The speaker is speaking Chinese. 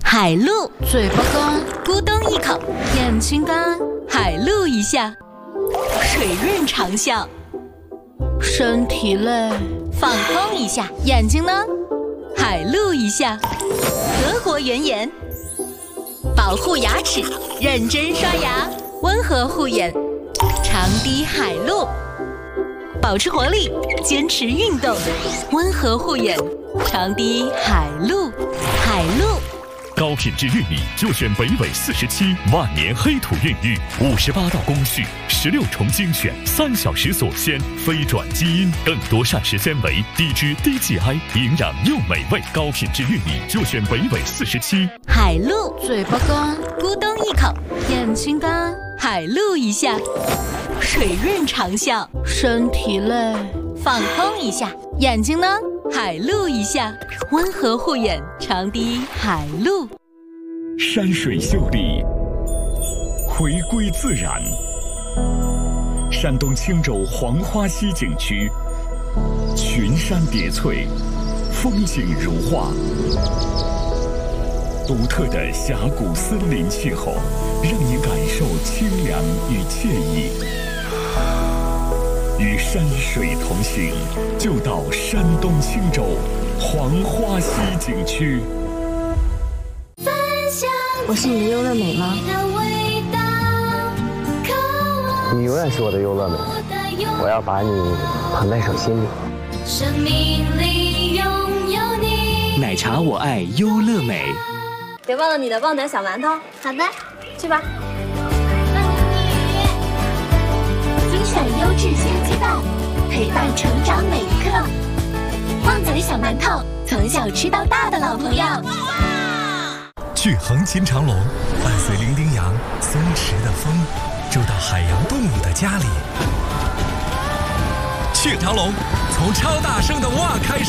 海陆， 嘴巴干， 咕咚一口， 眼睛干， 海陆一下，水润长效， 身体累， 放空一下， 眼睛呢？ 海陆一下，德国原颜，保护牙齿，认真刷牙，温和护眼，长滴海陆，保持活力，坚持运动，温和护眼，长滴海陆，海陆。 高品质玉米就选北纬47万年黑土孕育，58道工序，16重精选，3小时锁鲜，非转基因，更多膳食纤维，低脂低 GI， 营养又美味。高品质玉米就选北纬47。 海陆， 嘴巴干， 咕咚一口， 眼睛干， 海陆一下，水润长效， 身体累， 放空一下， 眼睛呢？ 海陆一下，温和护眼，长滴海陆。 山水秀丽，回归自然。山东青州黄花溪景区，群山叠翠，风景如画。独特的峡谷森林气候，让你感受清凉与惬意。与山水同行，就到山东青州黄花溪景区。 我是你的优乐美吗？ 你永远是我的优乐美，我要把你捧在手心里。 生命里拥有你， 奶茶我爱优乐美。 别忘了你的旺仔小馒头。 好的， 去吧。 精选优质鲜鸡蛋，陪伴成长每一刻。旺仔小馒头，从小吃到大的老朋友。 去横琴长隆，伴随伶仃羊松弛的风，住到海洋动物的家里。去长隆，从超大声的哇开始。